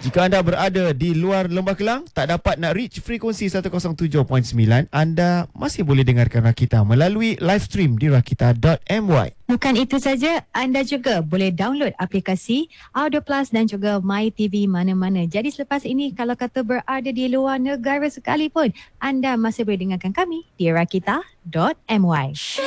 Jika anda berada di luar Lembah Kelang, tak dapat nak reach frekuensi 107.9, anda masih boleh dengarkan Rakita melalui live stream di rakita.my. Bukan itu saja, anda juga boleh download aplikasi Audio Plus dan juga My TV mana-mana. Jadi selepas ini, kalau kata berada di luar negara sekalipun, anda masih boleh dengarkan kami di rakita.my.